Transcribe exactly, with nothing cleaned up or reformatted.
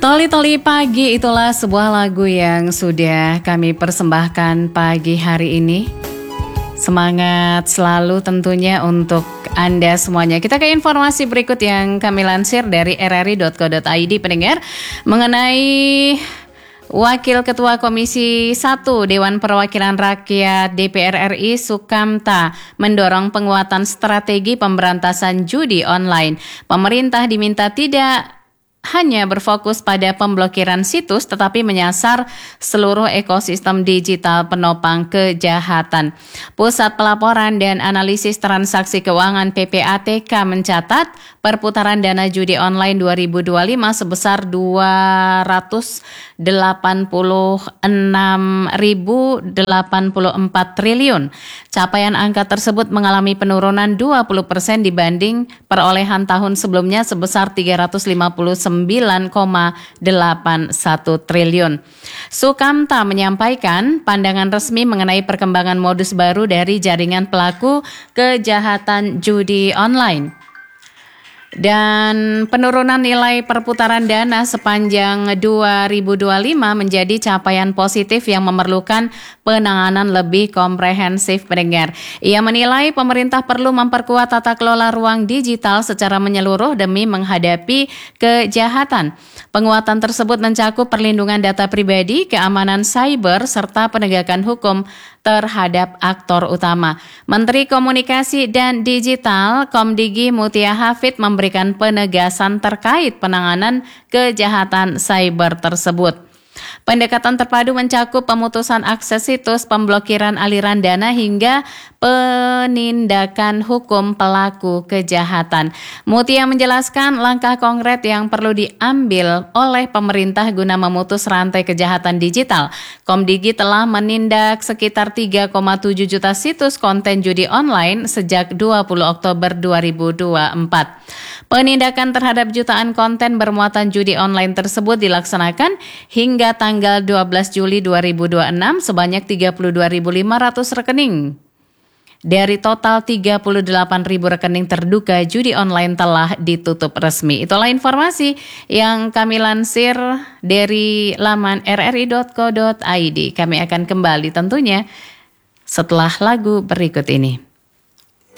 Toli-toli pagi, itulah sebuah lagu yang sudah kami persembahkan pagi hari ini. Semangat selalu tentunya untuk Anda semuanya. Kita ke informasi berikut yang kami lansir dari r r i dot co dot i d, pendengar, mengenai Wakil Ketua Komisi satu Dewan Perwakilan Rakyat D P R R I Sukamta mendorong penguatan strategi pemberantasan judi online. Pemerintah diminta tidak hanya berfokus pada pemblokiran situs tetapi menyasar seluruh ekosistem digital penopang kejahatan. Pusat Pelaporan dan Analisis Transaksi Keuangan P P A T K mencatat perputaran dana judi online dua ribu dua puluh lima sebesar dua ratus delapan puluh enam ribu delapan puluh empat triliun. Capaian angka tersebut mengalami penurunan dua puluh persen dibanding perolehan tahun sebelumnya sebesar tiga ratus lima puluh sembilan koma delapan satu triliun. Sukamta menyampaikan pandangan resmi mengenai perkembangan modus baru dari jaringan pelaku kejahatan judi online. Dan penurunan nilai perputaran dana sepanjang dua ribu dua puluh lima menjadi capaian positif yang memerlukan penanganan lebih komprehensif, pendengar. Ia menilai pemerintah perlu memperkuat tata kelola ruang digital secara menyeluruh demi menghadapi kejahatan. Penguatan tersebut mencakup perlindungan data pribadi, keamanan cyber, serta penegakan hukum terhadap aktor utama. Menteri Komunikasi dan Digital Komdigi Mutia Hafid memberikan penegasan terkait penanganan kejahatan cyber tersebut. Pendekatan terpadu mencakup pemutusan akses situs, pemblokiran aliran dana hingga penindakan hukum pelaku kejahatan. Mutia menjelaskan langkah konkret yang perlu diambil oleh pemerintah guna memutus rantai kejahatan digital. Komdigi telah menindak sekitar tiga koma tujuh juta situs konten judi online sejak dua puluh Oktober dua ribu dua puluh empat. Penindakan terhadap jutaan konten bermuatan judi online tersebut dilaksanakan hingga tanggal dua belas Juli dua ribu dua puluh enam sebanyak tiga puluh dua ribu lima ratus rekening. Dari total tiga puluh delapan ribu rekening terduga judi online telah ditutup resmi. Itulah informasi yang kami lansir dari laman r r i dot co dot i d. Kami akan kembali tentunya setelah lagu berikut ini.